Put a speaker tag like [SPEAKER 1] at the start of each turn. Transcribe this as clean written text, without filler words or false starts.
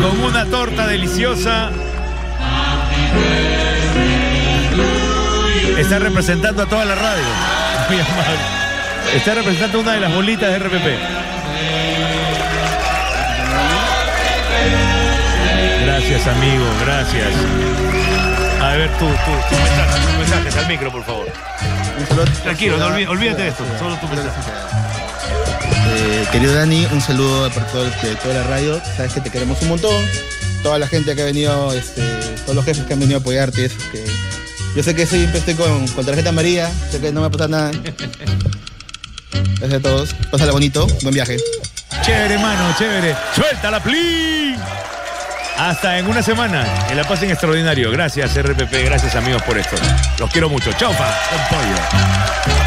[SPEAKER 1] con una torta deliciosa. Está representando a toda la radio. Muy amable. Está representando una de las bolitas de RPP. Gracias, amigo, gracias. A ver, tus mensajes al micro, por favor. Tranquilo, no olvídate de esto, solo tu mensaje.
[SPEAKER 2] Querido Dani, un saludo de toda la radio. Sabes que te queremos un montón. Toda la gente que ha venido, todos los jefes que han venido a apoyarte. Yo sé que siempre estoy con tarjeta amarilla, sé que no me pasa nada. Gracias a todos. Pásala bonito, buen viaje.
[SPEAKER 1] Chévere, mano, chévere. ¡Suéltala, please! Hasta en una semana. Que la pasen extraordinario. Gracias, RPP. Gracias, amigos, por esto. Los quiero mucho. Chaufa. Con pollo.